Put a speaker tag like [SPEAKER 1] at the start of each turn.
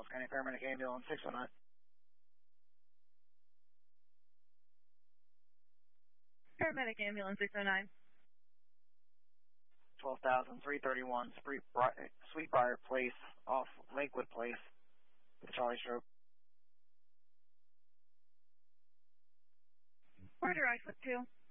[SPEAKER 1] Charles County Paramedic Ambulance 609.
[SPEAKER 2] Paramedic Ambulance 609.
[SPEAKER 1] 12,331 Sweetbriar Place off Lakewood Place. Charlie Stroke.
[SPEAKER 2] Roger, I-2.